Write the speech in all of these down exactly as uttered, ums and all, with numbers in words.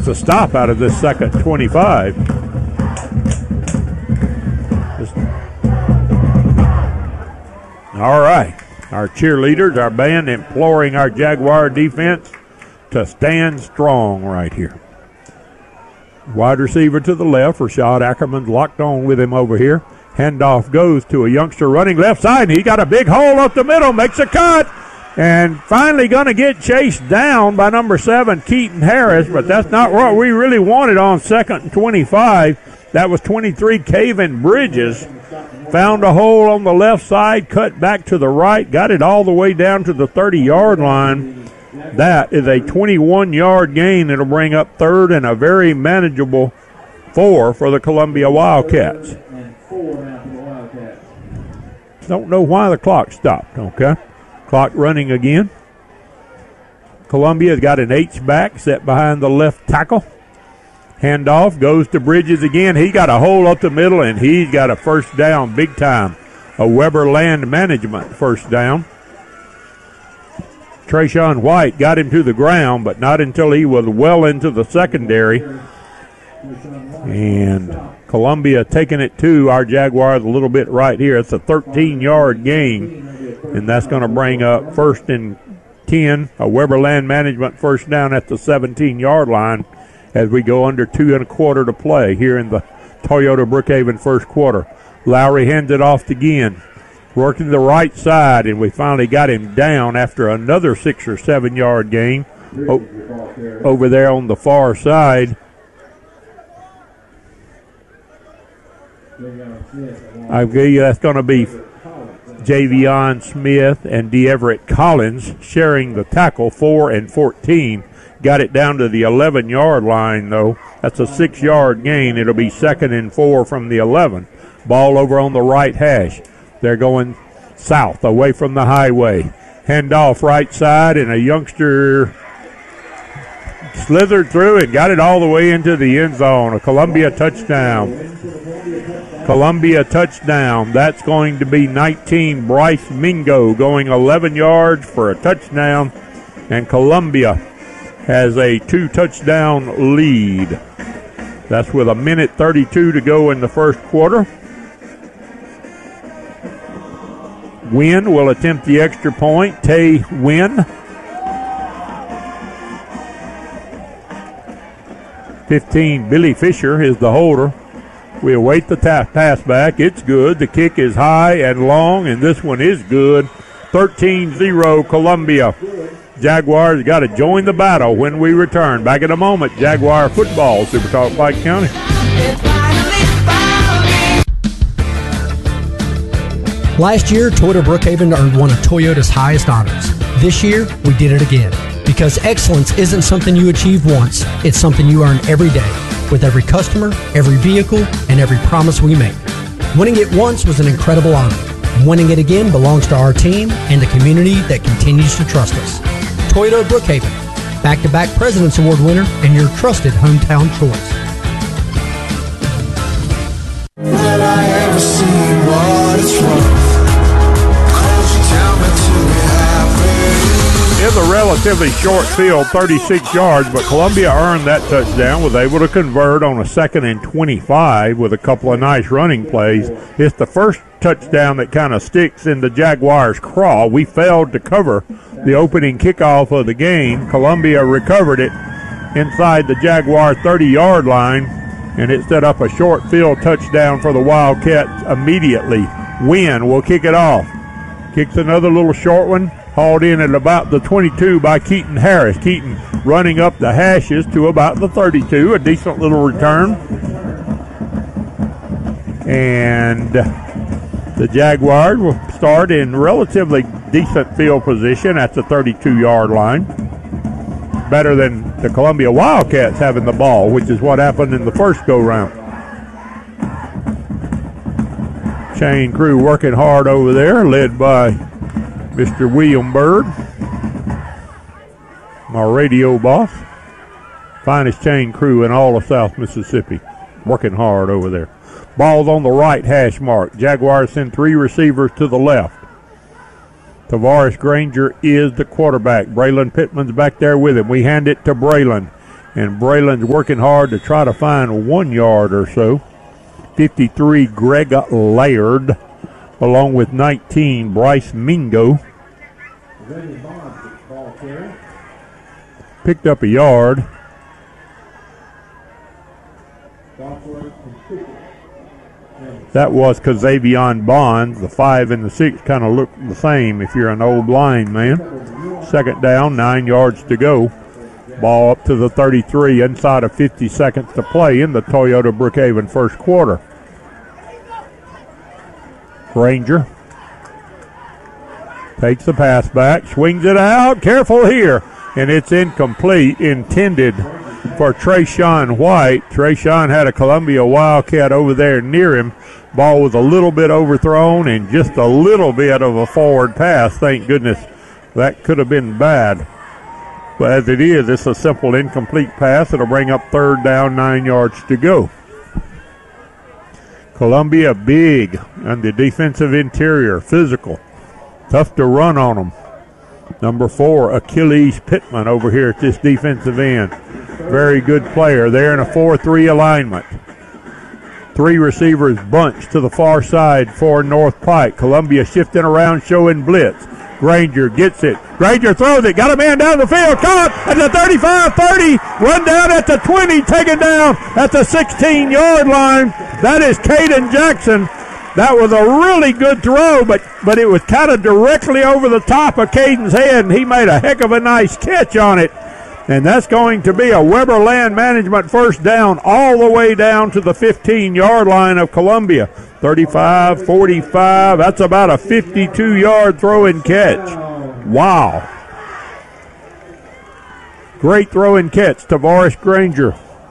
gets a stop out of this second twenty-five. Just... All right. Our cheerleaders, our band, imploring our Jaguar defense to stand strong right here. Wide receiver to the left. Rashad Ackerman's locked on with him over here. Handoff goes to a youngster running left side. He got a big hole up the middle, makes a cut, and finally going to get chased down by number seven, Keaton Harris, but that's not what we really wanted on second and twenty-five. That was twenty-three, Caven Bridges. Found a hole on the left side, cut back to the right, got it all the way down to the thirty-yard line. That is a twenty-one-yard gain. It'll bring up third and a very manageable four for the Columbia Wildcats. Don't know why the clock stopped, okay? Clock running again. Columbia's got an H-back set behind the left tackle. Handoff goes to Bridges again. He got a hole up the middle, and he's got a first down big time. A Weber Land Management first down. Trayshawn White got him to the ground, but not until he was well into the secondary. And Columbia taking it to our Jaguars a little bit right here. It's a thirteen-yard gain, and that's going to bring up first and ten. A Weber Land Management first down at the seventeen-yard line as we go under two and a quarter to play here in the Toyota Brookhaven first quarter. Lowry hands it off to Ginn. Working the right side, and we finally got him down after another six or seven yard gain o- over there on the far side. I give you that's going to be Javion Smith and DeEverett Collins sharing the tackle, four and fourteen. Got it down to the eleven-yard line, though. That's a six-yard gain. It'll be second and four from the eleven. Ball over on the right hash. They're going south, away from the highway. Handoff right side, and a youngster slithered through and got it all the way into the end zone. A Columbia touchdown. Columbia touchdown. That's going to be nineteen, Bryce Mingo, going eleven yards for a touchdown, and Columbia has a two-touchdown lead. That's with a minute thirty-two to go in the first quarter. Wynn will attempt the extra point. Tay Wynn. fifteen, Billy Fisher is the holder. We await the ta- pass back. It's good. The kick is high and long, and this one is good. thirteen zero Columbia. Jaguars got to join the battle when we return. Back in a moment. Jaguar football, Super Talk Pike County. Last year, Toyota Brookhaven earned one of Toyota's highest honors. This year, we did it again. Because excellence isn't something you achieve once, it's something you earn every day, with every customer, every vehicle, and every promise we make. Winning it once was an incredible honor. Winning it again belongs to our team and the community that continues to trust us. Toyota Brookhaven, back-to-back President's Award winner and your trusted hometown choice. Will I ever see what it's worth? It's a relatively short field, thirty-six yards, but Columbia earned that touchdown, was able to convert on a second and twenty-five with a couple of nice running plays. It's the first touchdown that kind of sticks in the Jaguars' craw. We failed to cover the opening kickoff of the game. Columbia recovered it inside the Jaguar thirty-yard line, and it set up a short field touchdown for the Wildcats immediately. Wynn will kick it off. Kicks another little short one. Hauled in at about the twenty-two by Keaton Harris. Keaton running up the hashes to about the thirty-two. A decent little return. And the Jaguars will start in relatively decent field position at the thirty-two-yard line. Better than the Columbia Wildcats having the ball, which is what happened in the first go-round. Chain crew working hard over there, led by Mister William Bird, my radio boss. Finest chain crew in all of South Mississippi. Working hard over there. Ball's on the right hash mark. Jaguars send three receivers to the left. Tavares Granger is the quarterback. Braylon Pittman's back there with him. We hand it to Braylon. And Braylon's working hard to try to find one yard or so. fifty-three, Greg Laird, along with nineteen, Bryce Mingo. Picked up a yard. That was Kazavion Bonds. The five and the six kind of look the same if you're an old blind man. Second down, nine yards to go. Ball up to the thirty-three, inside of fifty seconds to play in the Toyota Brookhaven first quarter. Granger takes the pass back, swings it out, careful here, and it's incomplete, intended for Trayshawn White. Trayshawn had a Columbia Wildcat over there near him. Ball was a little bit overthrown and just a little bit of a forward pass. Thank goodness. That could have been bad. But as it is, it's a simple incomplete pass. It'll bring up third down, nine yards to go. Columbia big on the defensive interior, physical. Tough to run on them. Number four, Achilles Pittman over here at this defensive end. Very good player. They're in a four three alignment. Three receivers bunched to the far side for North Pike. Columbia shifting around, showing blitz. Granger gets it. Granger throws it. Got a man down the field. Caught at the thirty-five thirty. Run down at the twenty. Taken down at the sixteen-yard line. That is Caden Jackson. That was a really good throw, but, but it was kind of directly over the top of Caden's head, and he made a heck of a nice catch on it. And that's going to be a Weber Land Management first down all the way down to the fifteen-yard line of Columbia. thirty-five, forty-five, that's about a fifty-two-yard throw and catch. Wow. Great throw and catch, Tavares Granger.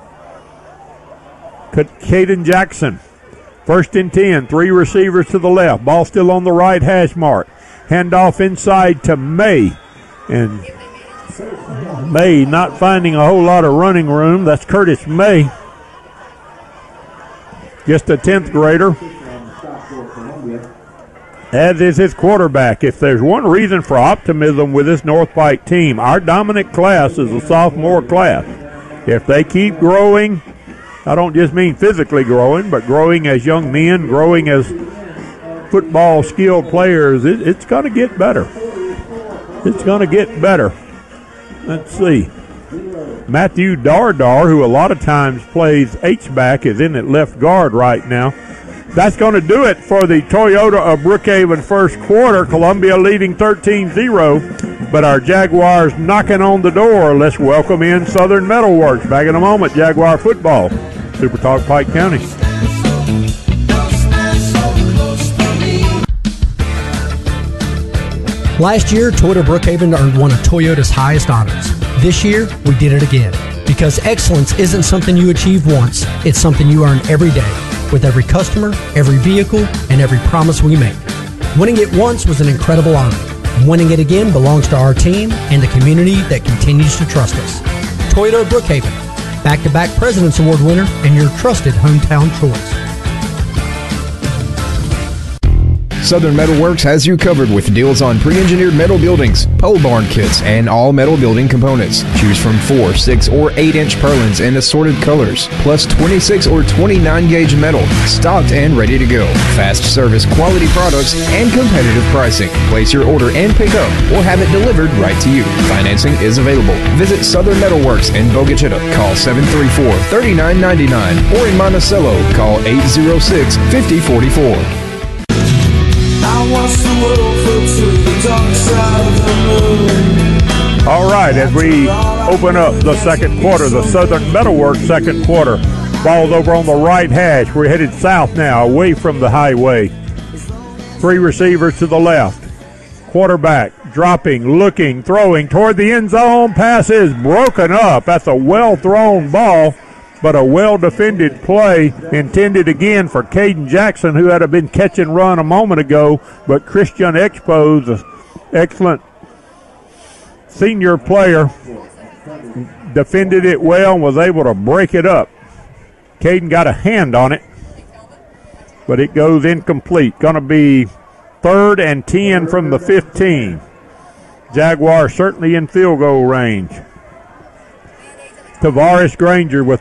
Caden Jackson. First and ten, three receivers to the left. Ball still on the right hash mark. Handoff inside to May. And May not finding a whole lot of running room. That's Curtis May. Just a tenth grader. As is his quarterback. If there's one reason for optimism with this North Pike team, our dominant class is a sophomore class. If they keep growing, I don't just mean physically growing, but growing as young men, growing as football skilled players, it, it's going to get better. It's going to get better. Let's see. Matthew Dardar, who a lot of times plays H-back, is in at left guard right now. That's going to do it for the Toyota of Brookhaven first quarter. Columbia leading thirteen zero, but our Jaguars knocking on the door. Let's welcome in Southern Metalworks. Back in a moment, Jaguar football. Super Talk Pike County. Last year, Toyota Brookhaven earned one of Toyota's highest honors. This year, we did it again. Because excellence isn't something you achieve once, it's something you earn every day, with every customer, every vehicle, and every promise we make. Winning it once was an incredible honor. Winning it again belongs to our team and the community that continues to trust us. Toyota Brookhaven, back-to-back President's Award winner and your trusted hometown choice. Southern Metalworks has you covered with deals on pre-engineered metal buildings, pole barn kits, and all metal building components. Choose from four, six, or eight inch purlins in assorted colors, plus twenty-six or twenty-nine gauge metal, stocked and ready to go. Fast service, quality products, and competitive pricing. Place your order and pick up, or have it delivered right to you. Financing is available. Visit Southern Metalworks in Bogachita. Call seven three four, three nine nine nine, or in Monticello, call eight zero six, five zero four four. I watch the world float to the dark side of the moon. All right, as we open up the second quarter, the Southern Metalworks second quarter. Ball's over on the right hash. We're headed south now, away from the highway. Three receivers to the left. Quarterback dropping, looking, throwing toward the end zone. Pass is broken up. That's a well-thrown ball, but a well-defended play intended again for Caden Jackson, who had been catch and run a moment ago, but Christian Expos, an excellent senior player, defended it well and was able to break it up. Caden got a hand on it, but it goes incomplete. Going to be third and ten from the fifteen. Jaguars certainly in field goal range. Tavares Granger with